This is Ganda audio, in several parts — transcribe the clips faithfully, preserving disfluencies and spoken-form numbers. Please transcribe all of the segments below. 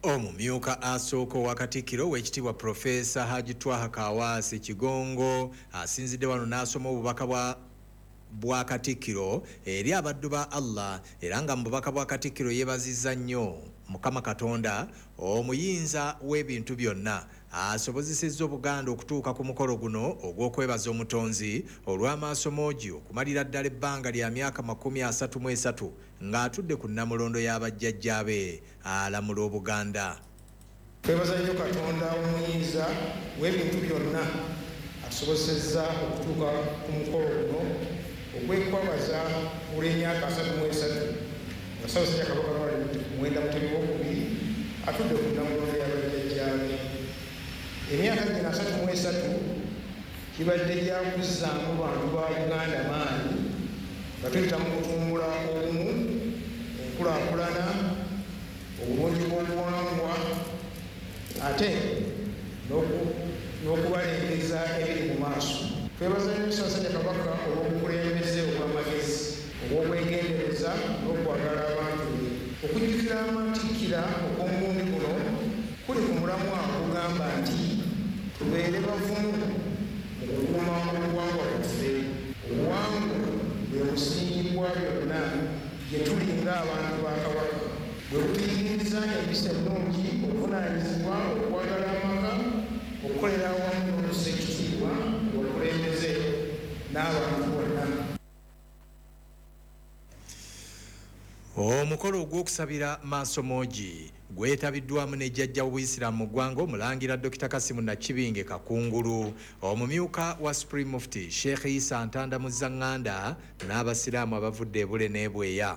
Omumyuka asooka wa Katikkiro w'ekitiibwa Profesa Haji Twaha Kaawaase Kigongo asinzidde wano n'asoma obubaka bwa bwa Katikkiro eri abaddu ba Allah era nga mu bubaka bwa Katikkiro yeebazizza nnyo Mukama Katonda omuyinza w'ebintu byonna asobozesezza Obuganda okutuuka ku mukolo guno ogw'okwebaza omutonzi olw'amaaso moogi okumalira ddala ebbanga lya myaka makumi asatu mu esatu ng'atudde ku nnamulondo y'abajjajjaabe alamula Obuganda. Twebaza nnyo Katonda omuyinza w'ebintu byonna asobozesezza okutuuka ku mukolo guno ogw'ekwebaza olw'emyaka asatu mu esatu nga Ssaabasajja Kabaka Lwali mwenda Mutebi w'okubiri atudde ku nnamulondo y'abajjajjaabe. Emyaka gino asatu mu esatu kibadde kyakuzzaamu bantu ba Buganda maanyi nga tuyita mu kutumbula obumu, enkulaakulana, obulungi bw'obuwangwa ate n'okubalengeza ebiri mu maaso. Twebaza nnyo Ssaabasajja Kabaka olw'obukulembeze obw'amagezi obw'obwegendereza n'okwagala abantu be. Okujjukira amatikkira okw'omurundi guno kuli ku mulamwa okugamba nti tubeere bavumu mu kukuuma obuwangwa bwaffe. Obuwangwa bwe busingi bwa byonna gye tuli ng'abantu ba Kabaka, bwe butuyigiriza empisa ennungi, obuvunaanyizibwa, okwagala amaka, okukolera awamu n'okussa ekitiibwa obukulembeze n'abantu bonna. Omukolo ogw'okusabira maaso moogi gwetabiddwamu ne jjajja w'Obuyisiraamu mu ggwanga Omulangira Dokita Kasimu Nakibinge Kakungulu, omumyuka wa Supreme Mufti Sheikh Issa Ntanda Muzaŋŋanda n'Abasiraamu abavudde e Bule n'eBweya.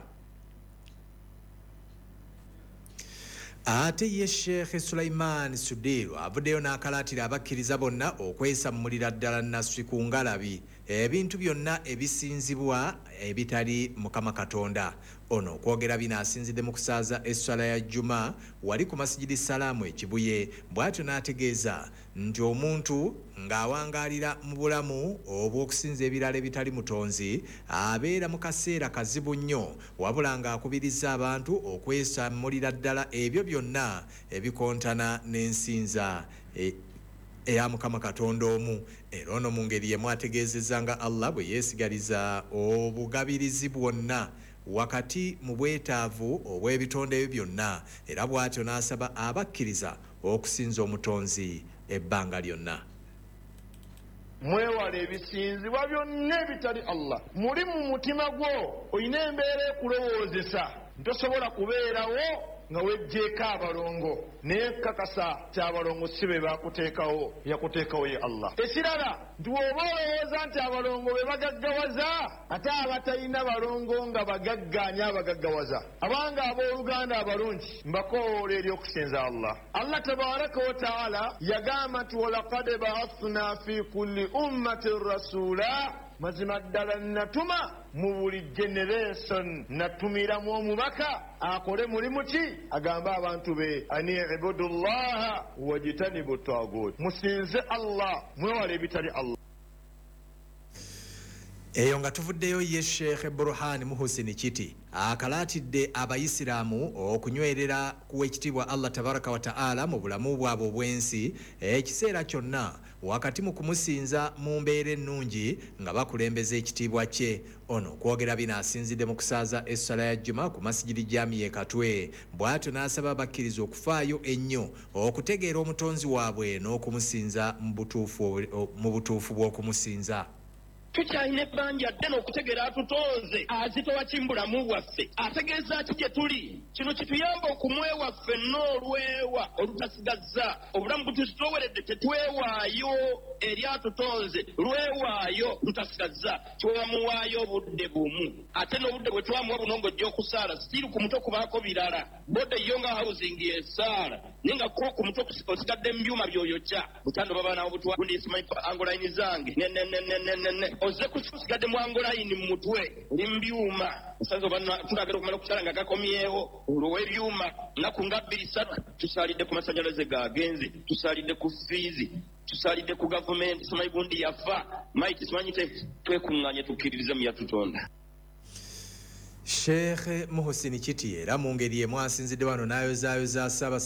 Ate ye Sheikh Sulaiman Sudiru avuddeyo n'akalaatira abakkiriza bonna okwesammulira ddala Nasri ku ngalabi ebintu byonna ebisinzibwa ebitali Mukama Katonda. Ono okwogera bino asinzidde mu kusaaza esswala ya Juma wali ku Masjidi Salaamu e Kibuye, bw'atyo n'ategeeza nti omuntu ng'awangaalira mu bulamu obw'okusinza ebirala ebitali mutonzi abeera mu kaseera kazibu nnyo, wabula ng'akubiriza abantu okwesammulira ddala ebyo byonna ebikontana n'ensinza e eya Mukama Katonda omu. Era ono mu ngeri yemu ategeezezza nga Allah bwe yeesigaliza obugabirizi bwonna wakati mu bwetaavu obw'ebitonde ebyo byonna, era bw'atyo n'asaba abakkiriza okusinza omutonzi ebbanga lyonna. Mwewale ebisinzibwa byonna ebitali Allah. Muli mu mutima gwo oyina embeera ekulowoozesa ntosobola kubeerawo nga wejjeeko abalongo nekakasa ti abalongo si be bakuteekawo, yakuteekawo ye Allah. Ekirala nti woba olowooza nti abalongo be bagaggawaza ate abatalina balongo nga bagagganya abagaggawaza. Abanga abooluganda abalungi mbakoola eri okusinza Allah. Allah tabaraka wa taala yagamba nti walaqad ba'athna fi kulli ummatin rasula, mazima ddala natuma mu buli generation natumiramu omubaka akole mulimu ki? Agamba abantu be ani ibudullaha wajtanibu tagut, musinze Allah mwewale ebitali Allah. Eyo nga tuvuddeyo ye Sheikh Burhan Muhsin Kiti akalaatidde Abayisiraamu okunywerera ku ekitiibwa Allah tabaraka wa taala mu bulamu bwabwe obw'ensi ekiseera kyonna wakati mu kumusinza mu mbeera ennungi nga bakulembeza ekitiibwa kye. Ono okwogera bino asinzidde mu kusaaza essala ya Juma ku Masjidi Jami e Katwe, bw'atyo n'asaba abakkiriza okufaayo ennyo okutegeera omutonzi waabwe n'okumusinza mu butuufu bw'okumusinza. Tukyalina ebbanja ddene okutegeera atutonze azitowa kimbulamu bwaffe, ategeeza ki gye tuli. Kino kituyamba okumwewaffe n'olwewa olutasigazza obulamu butuzitoweredde tetwewaayo eri atutonze, lwewaayo lutasigazza twamuwaayo obudde bumu. Ate n'obudde bwe twamuwa buno ng'ojja okusaala sitiiri ku mutwe kubaako birala bodde yo nga housing esaala ninga ko ku mutwe osigadde mu byuma by'oyokya butando baba nawo butwa gundi simanyi angolayini zange ne ne ne ne ne ne oze kusigadde mu angolayini mu mutwe oli mu byuma osanze bana tulagera okumala okukyala nga gakomyewo olwo ebyuma naku nga bbiri ssatu tusaalidde ku masanyalaze gagenze, tusaalidde ku fiizi, tusalidde ku gavumenti simanyi gundi yafa maiti simanyi te twekuŋŋaanye tukkiririze mu yatutonda. Sheikh Muhsin Kiti era mu ngeri emu asinzidde wano n'ayozaayoza Ssaabasajja